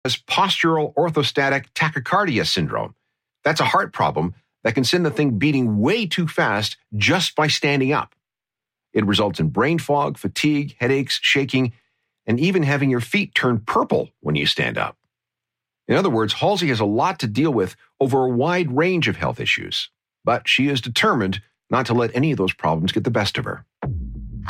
has postural orthostatic tachycardia syndrome. That's a heart problem that can send the thing beating way too fast just by standing up. It results in brain fog, fatigue, headaches, shaking, and even having your feet turn purple when you stand up. In other words, Halsey has a lot to deal with over a wide range of health issues, but she is determined not to let any of those problems get the best of her.